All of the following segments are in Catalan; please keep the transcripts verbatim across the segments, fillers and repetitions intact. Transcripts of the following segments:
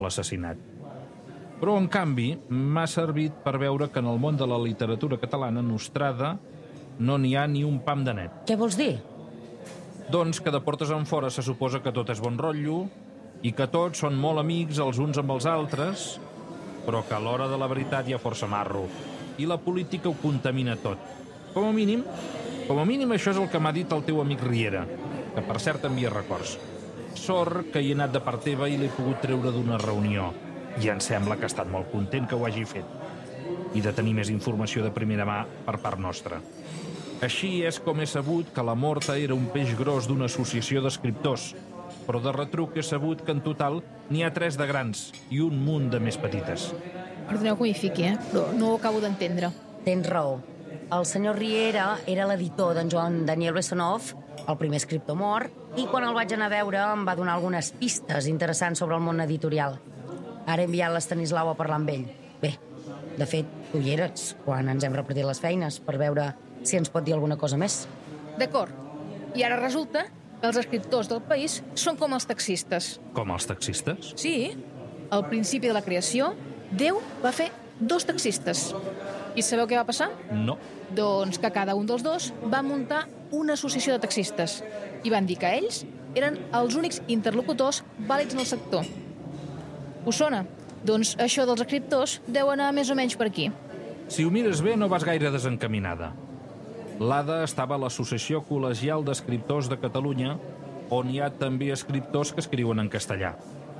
l'assassinat. Però, en canvi, m'ha servit per veure que en el món de la literatura catalana nostrada no n'hi ha ni un pam de net. Què vols dir? Doncs que de portes enfora se suposa que tot és bon rotllo i que tots són molt amics els uns amb els altres, però que a l'hora de la veritat hi ha força marro i la política ho contamina tot. Com a mínim, com a mínim això és el que m'ha dit el teu amic Riera, que per cert envia records. Sort que hi he anat de part teva i l'he pogut treure d'una reunió, i em sembla que ha estat molt content que ho hagi fet, i de tenir més informació de primera mà per part nostra. Així és com he sabut que la Morta era un peix gros d'una associació d'escriptors, però de retruc he sabut que en total n'hi ha tres de grans i un munt de més petites. Perdoneu que m'hi fiqui, eh? Però no ho acabo d'entendre. Tens raó. El senyor Riera era l'editor d'en Joan Daniel Bessonov, el primer escriptor mort, i quan el vaig anar a veure em va donar algunes pistes interessants sobre el món editorial. Ara he enviat l'Estanislau a parlar amb ell. Bé, de fet, tu hi eres quan ens hem repartit les feines per veure si ens pot dir alguna cosa més. D'acord. I ara resulta que els escriptors del país són com els taxistes. Com els taxistes? Sí. Al principi de la creació, Déu va fer dos taxistes. I sabeu què va passar? No. Doncs que cada un dels dos va muntar una associació de taxistes i van dir que ells eren els únics interlocutors vàlids en el sector. Us sona? Doncs això dels escriptors deu anar més o menys per aquí. Si ho mires bé, no vas gaire desencaminada. L'A D A estava a l'Associació Col·legial d'Escriptors de Catalunya, on hi ha també escriptors que escriuen en castellà.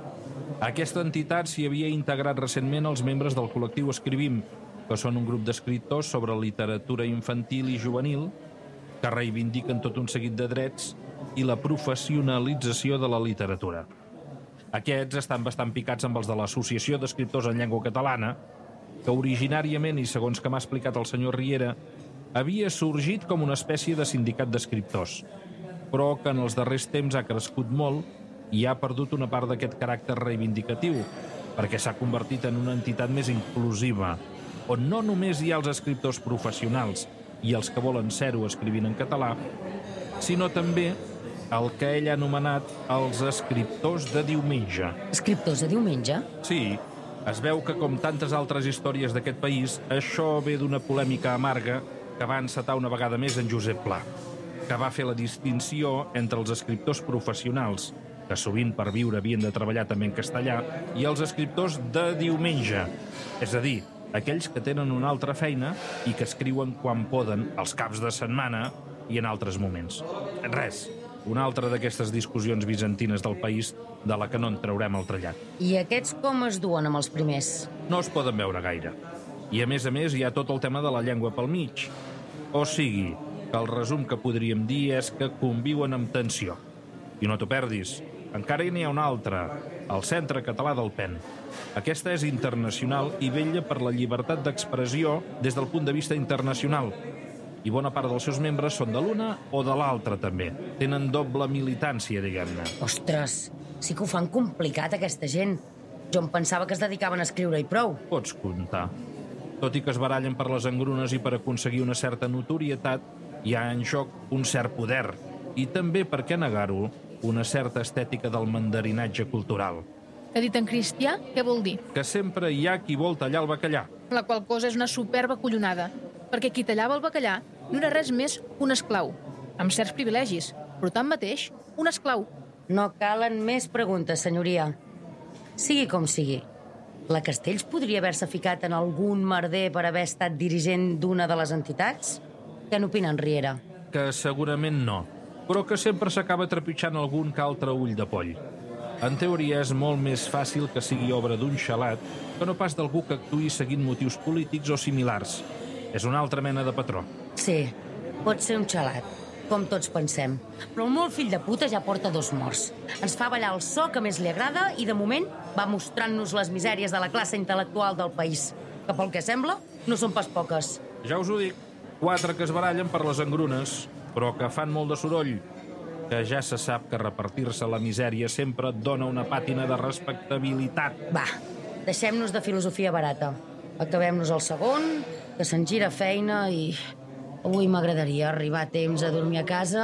A aquesta entitat s'hi havia integrat recentment els membres del col·lectiu Escrivim, que són un grup d'escriptors sobre literatura infantil i juvenil que reivindiquen tot un seguit de drets i la professionalització de la literatura. Aquests estan bastant picats amb els de l'Associació d'Escriptors en Llengua Catalana, que originàriament, i segons que m'ha explicat el senyor Riera, havia sorgit com una espècie de sindicat d'escriptors, però que en els darrers temps ha crescut molt i ha perdut una part d'aquest caràcter reivindicatiu, perquè s'ha convertit en una entitat més inclusiva, on no només hi ha els escriptors professionals i els que volen ser-ho escrivint en català, sinó també el que ell ha anomenat els escriptors de diumenge. Escriptors de diumenge? Sí, es veu que, com tantes altres històries d'aquest país, això ve d'una polèmica amarga que va encetar una vegada més en Josep Pla, que va fer la distinció entre els escriptors professionals, que sovint per viure havien de treballar també en castellà, i els escriptors de diumenge, és a dir, aquells que tenen una altra feina i que escriuen quan poden, els caps de setmana i en altres moments. Res, una altra d'aquestes discussions bizantines del país de la que no en traurem el trellat. I aquests com es duen amb els primers? No es poden veure gaire. I a més a més hi ha tot el tema de la llengua pel mig. O sigui, que el resum que podríem dir és que conviuen amb tensió. I no t'ho perdis, encara n'hi ha una altra, el Centre Català del Pen. Aquesta és internacional i vetlla per la llibertat d'expressió des del punt de vista internacional. I bona part dels seus membres són de l'una o de l'altra, també. Tenen doble militància, diguem-ne. Ostres, sí que ho fan complicat, aquesta gent. Jo em pensava que es dedicaven a escriure i prou. Pots comptar. Tot i que es barallen per les engrunes i per aconseguir una certa notorietat, hi ha en joc un cert poder. I també, per què negar-ho, una certa estètica del mandarinatge cultural. Que dit en cristià, què vol dir? Que sempre hi ha qui vol tallar el bacallà. La qual cosa és una superba collonada, perquè qui tallava el bacallà no era res més que un esclau, amb certs privilegis, però tanmateix, un esclau. No calen més preguntes, senyoria. Sigui com sigui, la Castells podria haver-se ficat en algun merder per haver estat dirigent d'una de les entitats? Què n'opina en Riera? Que segurament no, però que sempre s'acaba trepitjant algun que altre ull de poll. En teoria és molt més fàcil que sigui obra d'un xalat que no pas d'algú que actuï seguint motius polítics o similars. És una altra mena de patró. Sí, pot ser un xalat, com tots pensem. Però el molt fill de puta ja porta dos morts. Ens fa ballar el so que més li agrada i, de moment, va mostrant-nos les misèries de la classe intel·lectual del país, que, pel que sembla, no són pas poques. Ja us ho dic, quatre que es barallen per les engrunes, però que fan molt de soroll, que ja se sap que repartir-se la misèria sempre et dona una pàtina de respectabilitat. Va, deixem-nos de filosofia barata. Acabem-nos el segon, que se'n gira feina i... Avui m'agradaria arribar a temps a dormir a casa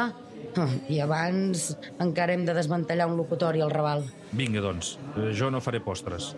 I abans encara hem de desmantellar un locutori al Raval. Vinga, doncs, jo no faré postres.